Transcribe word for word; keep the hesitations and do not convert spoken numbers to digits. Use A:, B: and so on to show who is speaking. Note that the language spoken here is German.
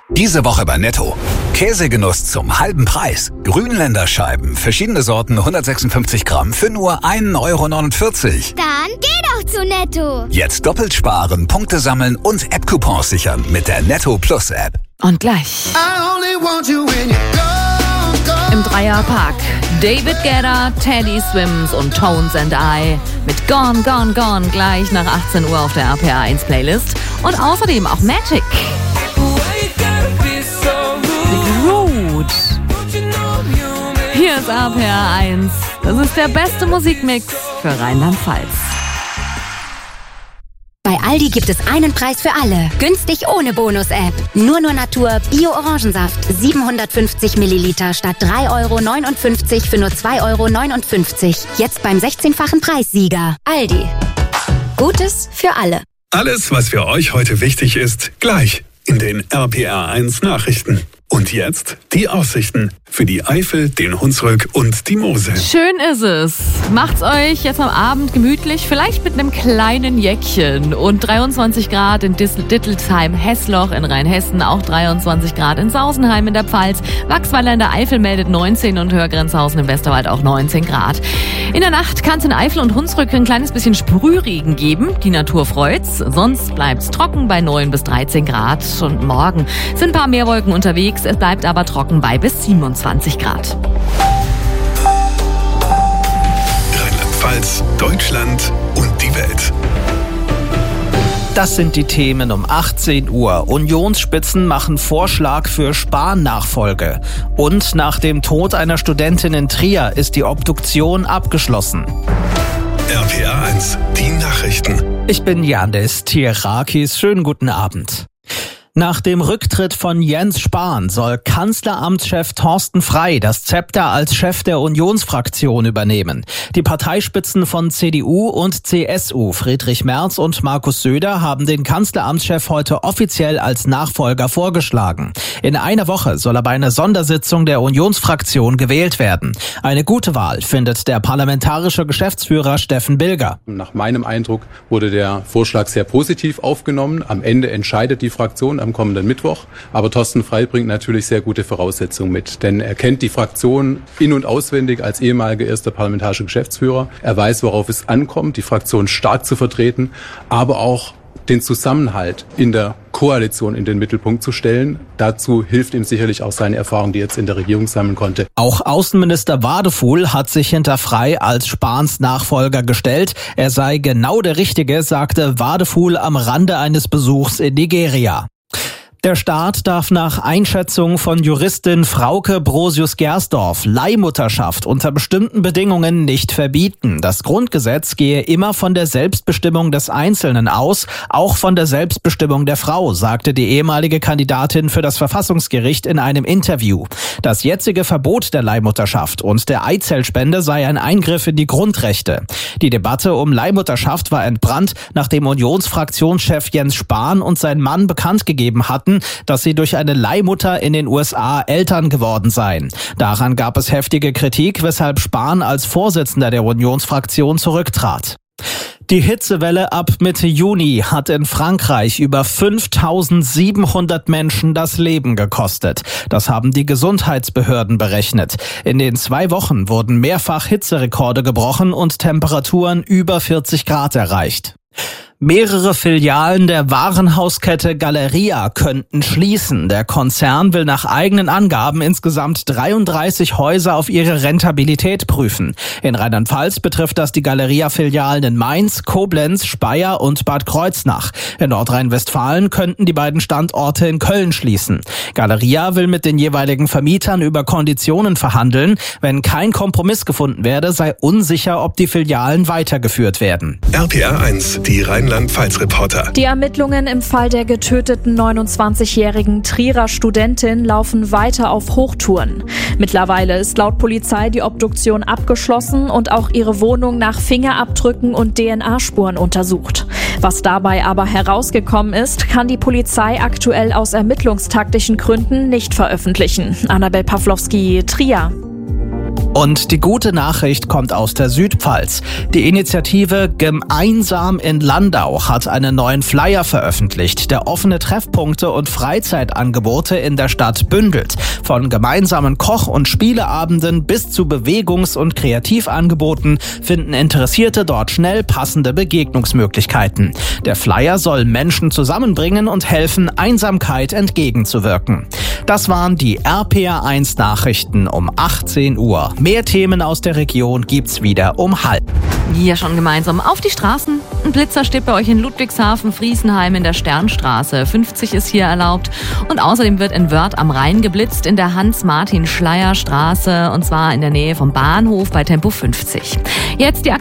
A: Diese Woche bei Netto. Käsegenuss zum halben Preis. Grünländer Scheiben, verschiedene Sorten, hundertsechsundfünfzig Gramm für nur ein Euro neunundvierzig.
B: Dann geh doch zu Netto.
A: Jetzt doppelt sparen, Punkte sammeln und App-Coupons sichern mit der Netto Plus App.
C: Und gleich im Dreierpark David Guetta, Teddy Swims und Tones and I mit Gone, Gone, Gone gleich nach achtzehn Uhr auf der R P R eins Playlist. Und außerdem auch Magic. Root. Hier ist R P R eins. Das ist der beste Musikmix für Rheinland-Pfalz.
D: Bei Aldi gibt es einen Preis für alle. Günstig ohne Bonus-App. Nur nur Natur Bio-Orangensaft. siebenhundertfünfzig Milliliter statt drei Euro neunundfünfzig für nur zwei Euro neunundfünfzig. Jetzt beim sechzehnfachen Preissieger. Aldi. Gutes für alle.
E: Alles, was für euch heute wichtig ist, gleich in den R P R eins Nachrichten. Und jetzt die Aussichten für die Eifel, den Hunsrück und die Mosel.
C: Schön ist es. Macht's euch jetzt am Abend gemütlich, vielleicht mit einem kleinen Jäckchen. Und dreiundzwanzig Grad in Dittelsheim-Hessloch in Rheinhessen, auch dreiundzwanzig Grad in Sausenheim in der Pfalz. Wachsweiler in der Eifel meldet neunzehn und Hörgrenzhausen im Westerwald auch neunzehn Grad. In der Nacht kann es in Eifel und Hunsrück ein kleines bisschen Sprühregen geben. Die Natur freut's. Sonst bleibt's trocken bei neun bis dreizehn Grad. Und morgen sind ein paar Meerwolken unterwegs. Es bleibt aber trocken bei bis siebenundzwanzig Grad.
E: Rheinland-Pfalz, Deutschland und die Welt.
F: Das sind die Themen um achtzehn Uhr. Unionsspitzen machen Vorschlag für Spahn-Nachfolge. Und nach dem Tod einer Studentin in Trier ist die Obduktion abgeschlossen.
E: R P R eins, die Nachrichten.
F: Ich bin Janis Tierakis. Schönen guten Abend. Nach dem Rücktritt von Jens Spahn soll Kanzleramtschef Thorsten Frey das Zepter als Chef der Unionsfraktion übernehmen. Die Parteispitzen von C D U und C S U, Friedrich Merz und Markus Söder, haben den Kanzleramtschef heute offiziell als Nachfolger vorgeschlagen. In einer Woche soll er bei einer Sondersitzung der Unionsfraktion gewählt werden. Eine gute Wahl findet der parlamentarische Geschäftsführer Steffen Bilger.
G: Nach meinem Eindruck wurde der Vorschlag sehr positiv aufgenommen. Am Ende entscheidet die Fraktion am kommenden Mittwoch. Aber Thorsten Frey bringt natürlich sehr gute Voraussetzungen mit, denn er kennt die Fraktion in- und auswendig als ehemaliger erster parlamentarischer Geschäftsführer. Er weiß, worauf es ankommt, die Fraktion stark zu vertreten, aber auch den Zusammenhalt in der Koalition in den Mittelpunkt zu stellen. Dazu hilft ihm sicherlich auch seine Erfahrung, die er jetzt in der Regierung sammeln konnte.
F: Auch Außenminister Wadefuhl hat sich hinter Frey als Spahns Nachfolger gestellt. Er sei genau der Richtige, sagte Wadefuhl am Rande eines Besuchs in Nigeria. Der Staat darf nach Einschätzung von Juristin Frauke Brosius-Gersdorf Leihmutterschaft unter bestimmten Bedingungen nicht verbieten. Das Grundgesetz gehe immer von der Selbstbestimmung des Einzelnen aus, auch von der Selbstbestimmung der Frau, sagte die ehemalige Kandidatin für das Verfassungsgericht in einem Interview. Das jetzige Verbot der Leihmutterschaft und der Eizellspende sei ein Eingriff in die Grundrechte. Die Debatte um Leihmutterschaft war entbrannt, nachdem Unionsfraktionschef Jens Spahn und sein Mann bekannt gegeben hatten, dass sie durch eine Leihmutter in den U S A Eltern geworden seien. Daran gab es heftige Kritik, weshalb Spahn als Vorsitzender der Unionsfraktion zurücktrat. Die Hitzewelle ab Mitte Juni hat in Frankreich über fünftausendsiebenhundert Menschen das Leben gekostet. Das haben die Gesundheitsbehörden berechnet. In den zwei Wochen wurden mehrfach Hitzerekorde gebrochen und Temperaturen über vierzig Grad erreicht. Mehrere Filialen der Warenhauskette Galeria könnten schließen. Der Konzern will nach eigenen Angaben insgesamt dreiunddreißig Häuser auf ihre Rentabilität prüfen. In Rheinland-Pfalz betrifft das die Galeria-Filialen in Mainz, Koblenz, Speyer und Bad Kreuznach. In Nordrhein-Westfalen könnten die beiden Standorte in Köln schließen. Galeria will mit den jeweiligen Vermietern über Konditionen verhandeln. Wenn kein Kompromiss gefunden werde, sei unsicher, ob die Filialen weitergeführt werden.
E: R P R eins, die Rheinland-Pfalz-Reporter.
H: Die Ermittlungen im Fall der getöteten neunundzwanzigjährigen Trierer Studentin laufen weiter auf Hochtouren. Mittlerweile ist laut Polizei die Obduktion abgeschlossen und auch ihre Wohnung nach Fingerabdrücken und D N A-Spuren untersucht. Was dabei aber herausgekommen ist, kann die Polizei aktuell aus ermittlungstaktischen Gründen nicht veröffentlichen. Annabel Pawlowski, Trier.
F: Und die gute Nachricht kommt aus der Südpfalz. Die Initiative Gemeinsam in Landau hat einen neuen Flyer veröffentlicht, der offene Treffpunkte und Freizeitangebote in der Stadt bündelt. Von gemeinsamen Koch- und Spieleabenden bis zu Bewegungs- und Kreativangeboten finden Interessierte dort schnell passende Begegnungsmöglichkeiten. Der Flyer soll Menschen zusammenbringen und helfen, Einsamkeit entgegenzuwirken. Das waren die R P R eins Nachrichten um achtzehn Uhr. Mehr Themen aus der Region gibt's wieder um halb.
C: Hier schon gemeinsam auf die Straßen. Ein Blitzer steht bei euch in Ludwigshafen, Friesenheim in der Sternstraße. fünfzig ist hier erlaubt. Und außerdem wird in Wörth am Rhein geblitzt in der Hans-Martin-Schleyer-Straße. Und zwar in der Nähe vom Bahnhof bei Tempo fünfzig. Jetzt die